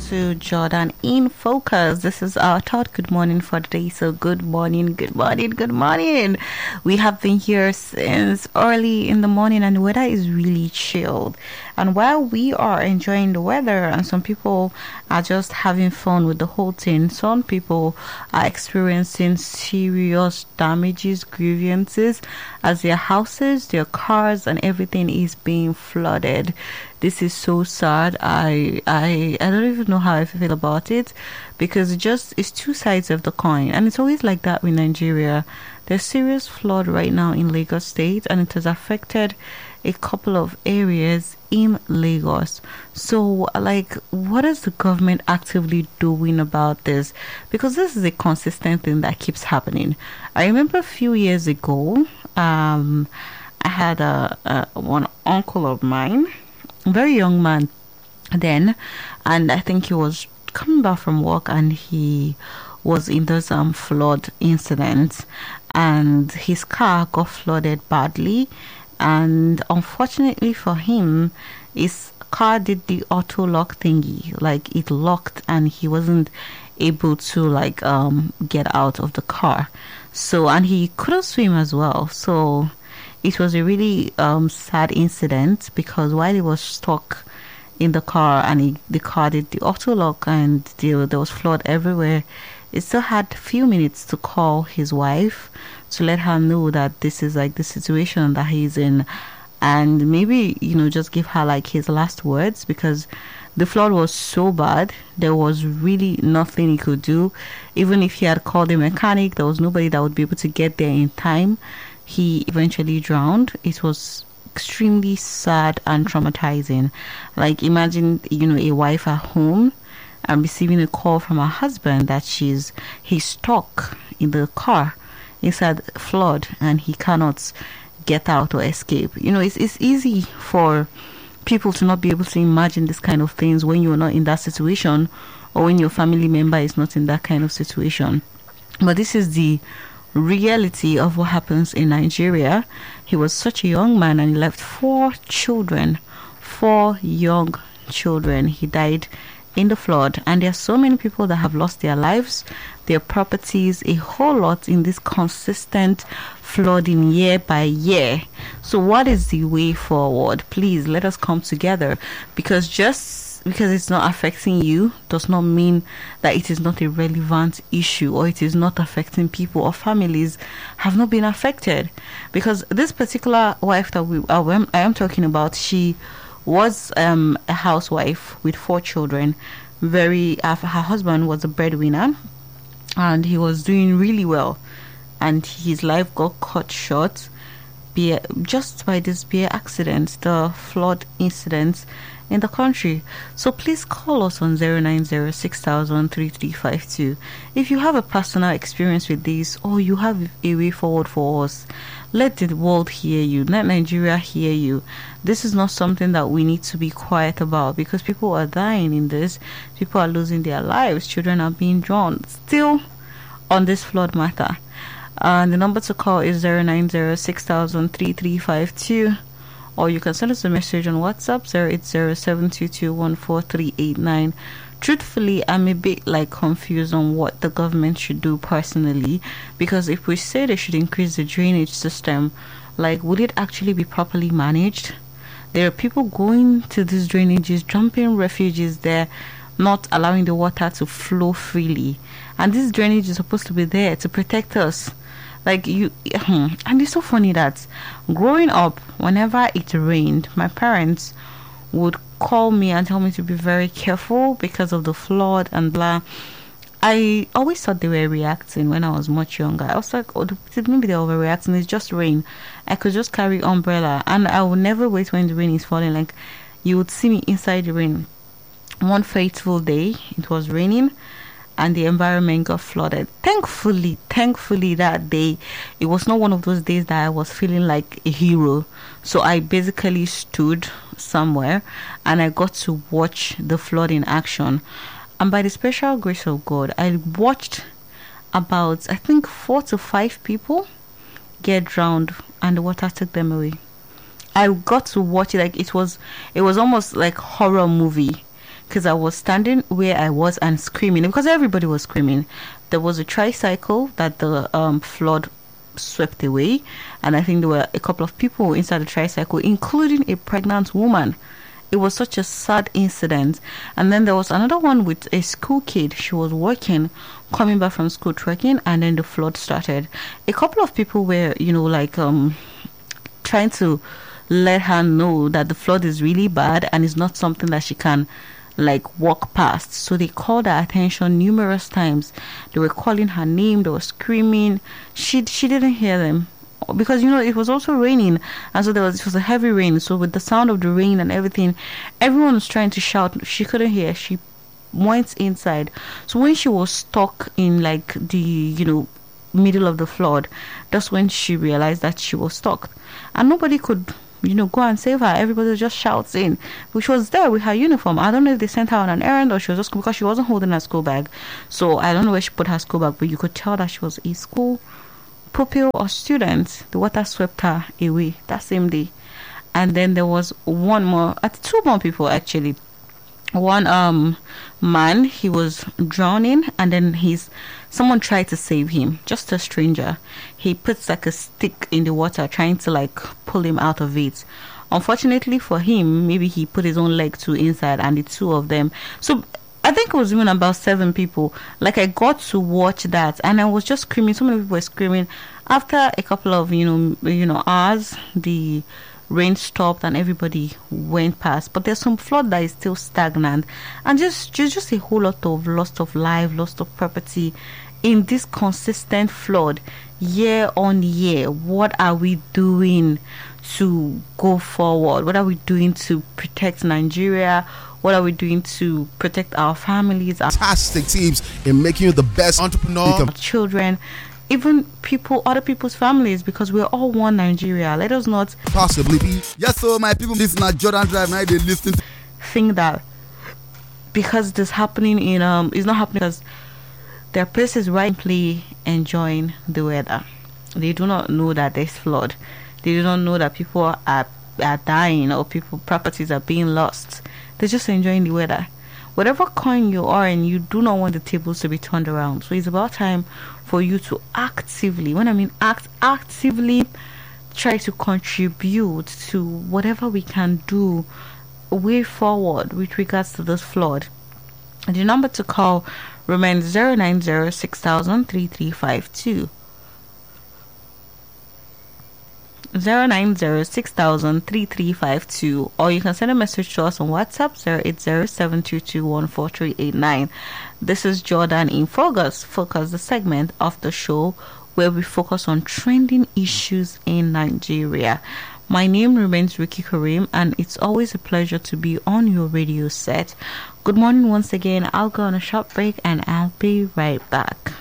to Jordan in Focus. This is our third good morning for the day. So good morning, good morning, good morning. We have been here since early in the morning and the weather is really chilled. And while we are enjoying the weather and some people are just having fun with the whole thing, some people are experiencing serious damages, grievances as their houses, their cars and everything is being flooded. This is so sad. I don't even know how I feel about it because it's two sides of the coin, and it's always like that with Nigeria. There's serious flood right now in Lagos State, and it has affected a couple of areas in Lagos. So, like, what is the government actively doing about this? Because this is a consistent thing that keeps happening. I remember a few years ago, I had one uncle of mine, a very young man then, and I think he was coming back from work and he was in those flood incidents, and his car got flooded badly, and unfortunately for him, his car did the auto lock thingy, like it locked and he wasn't able to get out of the car. So, and he couldn't swim as well, so it was a really sad incident because while he was stuck in the car and the car did the auto lock and there was flood everywhere, he still had a few minutes to call his wife to let her know that this is like the situation that he's in, and maybe just give her like his last words, because the flood was so bad there was really nothing he could do. Even if he had called a mechanic, there was nobody that would be able to get there in time. He eventually drowned. It was extremely sad and traumatizing. Like, imagine a wife at home and receiving a call from her husband that he's stuck in the car inside the flood and he cannot get out or escape. It's easy for people to not be able to imagine this kind of things when you're not in that situation or when your family member is not in that kind of situation. But this is the reality of what happens in Nigeria. He was such a young man and he left four young children. He died in the flood, and there are so many people that have lost their lives, their properties, a whole lot in this consistent flooding year by year. So what is the way forward? Please let us come together, because just because it's not affecting you does not mean that it is not a relevant issue or it is not affecting people or families have not been affected. Because this particular wife that I am talking about, she was a housewife with four children. Her husband was a breadwinner and he was doing really well, and his life got cut short just by this bare accident, the flood incidents in the country. So please call us on 090-6000-3352 if you have a personal experience with this or you have a way forward for us. Let the world hear you. Let Nigeria hear you. This is not something that we need to be quiet about, because people are dying in this. People are losing their lives. Children are being drowned still on this flood matter. And the number to call is 090-6000-3352. Or you can send us a message on WhatsApp 080-722-14389. Truthfully, I'm a bit confused on what the government should do personally, because if we say they should increase the drainage system, would it actually be properly managed? There are people going to these drainages, dumping refuges there, not allowing the water to flow freely. And this drainage is supposed to be there to protect us. And it's so funny that growing up, whenever it rained, my parents would call me and tell me to be very careful because of the flood and blah. I always thought they were reacting when I was much younger. I was like, maybe they're overreacting. It's just rain. I could just carry umbrella and I would never wait when the rain is falling. You would see me inside the rain. One fateful day, it was raining and the environment got flooded. Thankfully that day, it was not one of those days that I was feeling like a hero. So I basically stood somewhere and I got to watch the flood in action. And by the special grace of God, I watched about, I think, 4 to 5 people get drowned and the water took them away. I got to watch it it was almost like horror movie. because I was standing where I was and screaming because everybody was screaming. There was a tricycle that the flood swept away, and I think there were a couple of people inside the tricycle, including a pregnant woman. It was such a sad incident. And then there was another one with a school kid. She was working, coming back from school, trekking, and then the flood started. A couple of people were, trying to let her know that the flood is really bad and it's not something that she can walk past. So they called her attention numerous times. They were calling her name, they were screaming. She didn't hear them because it was also raining, and so it was a heavy rain. So with the sound of the rain and everything, everyone was trying to shout. She couldn't hear. She went inside. So when she was stuck in the middle of the flood, that's when she realized that she was stuck and nobody could go and save her. Everybody was just shouting, which was there with her uniform. I don't know if they sent her on an errand or she was just because she wasn't holding her school bag. So I don't know where she put her school bag, but you could tell that she was a school pupil or student. The water swept her away that same day. And then there was two more people actually. One man, he was drowning, and then someone tried to save him, just a stranger. He puts a stick in the water trying to pull him out of it. Unfortunately for him, maybe he put his own leg too inside, and the two of them, so I think it was even about 7 people. I got to watch that, and I was just screaming. So many people were screaming. After a couple of hours, the rain stopped and everybody went past. But there's some flood that is still stagnant, and just a whole lot of loss of life, loss of property in this consistent flood year on year. What are we doing to go forward? What are we doing to protect Nigeria? What are we doing to protect our families, our fantastic teams in making you the best entrepreneur, our children, even other people's families, because we're all one Nigeria. Let us not possibly be. Yes, so my people, this is not Jordan Drive. Now they listen. Think that because this happening is not happening because there are places rightly enjoying the weather. They do not know that there's flood. They do not know that people are dying or properties are being lost. They're just enjoying the weather. Whatever coin you are in, you do not want the tables to be turned around. So it's about time for you to actively, when I mean actively try to contribute to whatever we can do way forward with regards to this flood. The number to call remains 090-6000-3352. 090-6000-3352, or you can send a message to us on WhatsApp 080-722-14389. This is Jordan in Focus, the segment of the show where we focus on trending issues in Nigeria. My name remains Ricky Karim, and it's always a pleasure to be on your radio set. Good morning once again. I'll go on a short break and I'll be right back.